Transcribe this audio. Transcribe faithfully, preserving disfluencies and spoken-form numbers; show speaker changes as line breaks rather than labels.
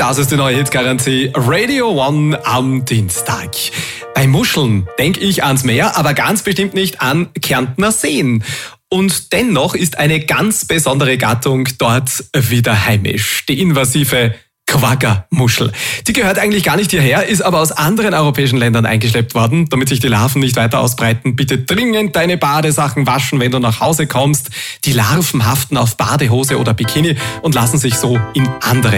Das ist die neue Hitgarantie Radio One am Dienstag. Bei Muscheln denke ich ans Meer, aber ganz bestimmt nicht an Kärntner Seen. Und dennoch ist eine ganz besondere Gattung dort wieder heimisch. Die invasive Quagga-Muschel. Die gehört eigentlich gar nicht hierher, ist aber aus anderen europäischen Ländern eingeschleppt worden. Damit sich die Larven nicht weiter ausbreiten, bitte dringend deine Badesachen waschen, wenn du nach Hause kommst. Die Larven haften auf Badehose oder Bikini und lassen sich so in andere